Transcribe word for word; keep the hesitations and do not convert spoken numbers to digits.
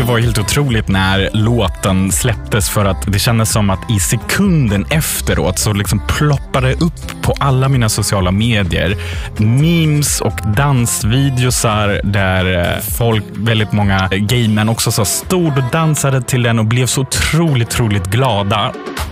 var helt otroligt när låten släpptes, för att det kändes som att i sekunden efteråt så liksom ploppade upp på alla mina sociala medier memes och dansvideosar där folk, väldigt många gaymän också, så stod och dansade till den och blev så otroligt, otroligt glada.